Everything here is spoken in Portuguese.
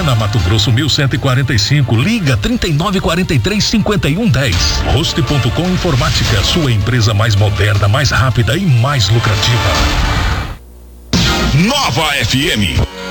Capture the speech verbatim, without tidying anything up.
Lucena, Mato Grosso, mil cento e quarenta e cinco. Liga trinta e nove, quarenta e três, cinquenta e um, dez. Host ponto com Informática, sua empresa mais moderna, mais rápida e mais lucrativa. Nova F M